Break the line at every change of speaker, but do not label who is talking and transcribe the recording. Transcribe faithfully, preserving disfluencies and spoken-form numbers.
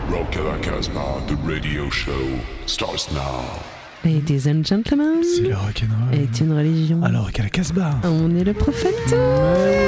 Rock à la Casbah, the radio show starts now.
Ladies and gentlemen,
Si le rock'n'roll
est une religion.
alors qu'à la Casbah.
On est le prophète.
Ouais.